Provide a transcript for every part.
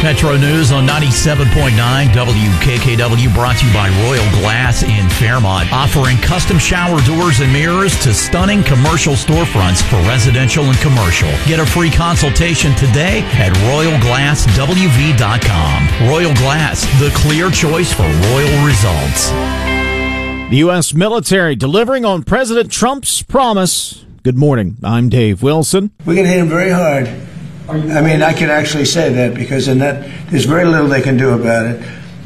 Metro News on 97.9 WKKW, brought to you by Royal Glass in Fairmont, offering custom shower doors and mirrors to stunning commercial storefronts for residential and commercial. Get a free consultation today at royalglasswv.com. Royal Glass, the clear choice for royal results. The U.S. military delivering on President Trump's promise. Good morning. I'm Dave Wilson. We're going to hit him very hard. I mean, I can actually say that because in that there's very little they can do about it.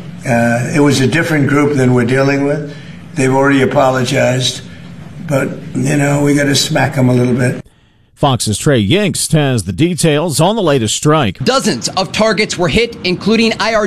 It was a different group than we're dealing with. They've already apologized, but, you know, we got to smack them a little bit. Fox's Trey Yingst has the details on the latest strike. Dozens of targets were hit, including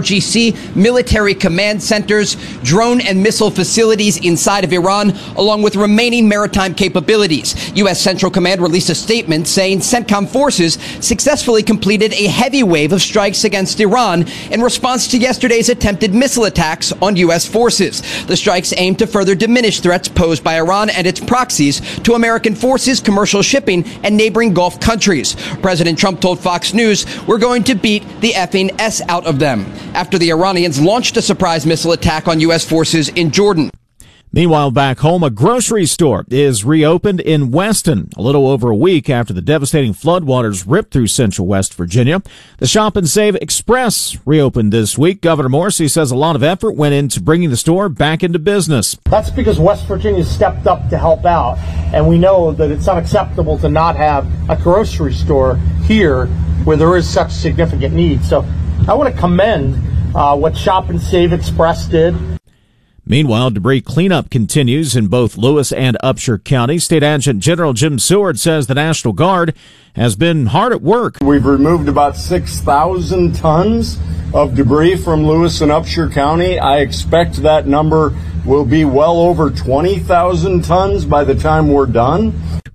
IRGC, military command centers, drone and missile facilities inside of Iran, along with remaining maritime capabilities. U.S. Central Command released a statement saying CENTCOM forces successfully completed a heavy wave of strikes against Iran in response to yesterday's attempted missile attacks on U.S. forces. The strikes aim to further diminish threats posed by Iran and its proxies to American forces, commercial shipping, and neighboring Gulf countries. President Trump told Fox News, "We're going to beat the effing S out of them," after the Iranians launched a surprise missile attack on U.S. forces in Jordan. Meanwhile, back home, a grocery store is reopened in Weston, a little over a week after the devastating floodwaters ripped through central West Virginia. The Shop and Save Express reopened this week. Governor Morrisey says a lot of effort went into bringing the store back into business. That's because West Virginia stepped up to help out, and we know that it's unacceptable to not have a grocery store here where there is such significant need. So I want to commend what Shop and Save Express did. Meanwhile, debris cleanup continues in both Lewis and Upshur counties. State Adjutant General Jim Seward says the National Guard has been hard at work. We've removed about 6,000 tons of debris from Lewis and Upshur County. I expect that number will be well over 20,000 tons by the time we're done.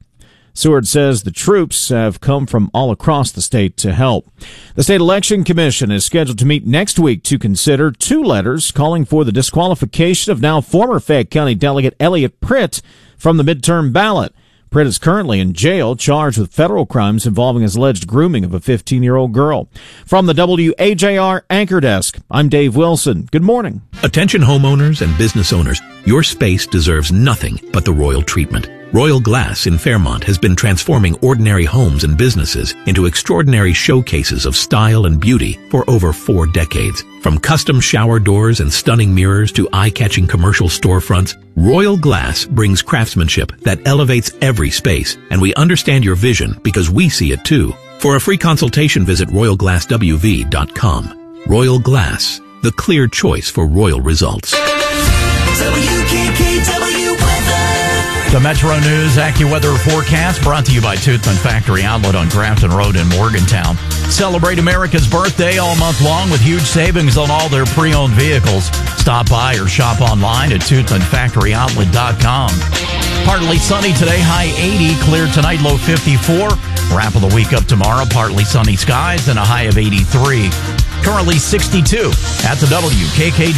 Seward says the troops have come from all across the state to help. The State Election Commission is scheduled to meet next week to consider two letters calling for the disqualification of now former Fayette County Delegate Elliot Pritt from the midterm ballot. Pritt is currently in jail, charged with federal crimes involving his alleged grooming of a 15-year-old girl. From the WAJR Anchor Desk, I'm Dave Wilson. Good morning. Attention homeowners and business owners, your space deserves nothing but the royal treatment. Royal Glass in Fairmont has been transforming ordinary homes and businesses into extraordinary showcases of style and beauty for over 4 decades. From custom shower doors and stunning mirrors to eye-catching commercial storefronts, Royal Glass brings craftsmanship that elevates every space, and we understand your vision because we see it too. For a free consultation, visit royalglasswv.com. Royal Glass, the clear choice for royal results. The Metro News AccuWeather forecast brought to you by Toothman Factory Outlet on Grafton Road in Morgantown. Celebrate America's birthday all month long with huge savings on all their pre-owned vehicles. Stop by or shop online at ToothmanFactoryOutlet.com. Partly sunny today, high 80. Clear tonight, low 54. Wrap of the week up tomorrow, partly sunny skies and a high of 83. Currently 62 at the WKKW.